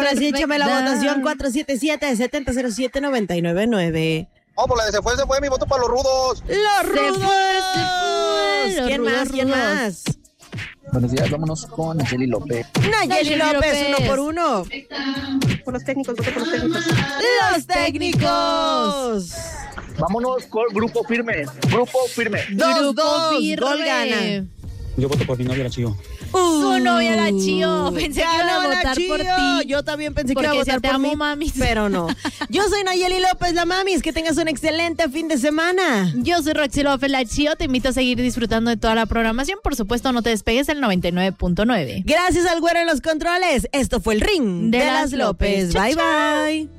Ahora sí, échame la votación 477-7007-999. Por la de se fue, mi voto para los rudos. ¡Los rudos! ¿Quién más? Buenos días, vámonos con Nayeli López. Nayeli López, 1 por 1. Por los técnicos, voto por los técnicos. ¡Los técnicos! Vámonos con Grupo Firme. 2-2. Gol gana. Yo voto por mi novia, la Chío. Su novia, la Chío. Pensé que iba a votar por ti. Yo también pensé que iba a Porque votar te por amo, mí, mamis. pero no. Yo soy Nayeli López, la mamis. Que tengas un excelente fin de semana. Yo soy Roxy López, la Chío. Te invito a seguir disfrutando de toda la programación. Por supuesto, no te despegues del 99.9. Gracias al güero en los controles. Esto fue el Ring de las López. Bye, bye.